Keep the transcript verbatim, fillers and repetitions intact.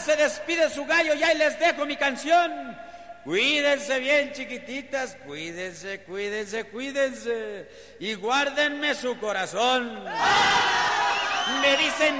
se despide su gallo y ahí les dejo mi canción. Cuídense bien, chiquititas, cuídense, cuídense, cuídense y guárdenme su corazón. Me dicen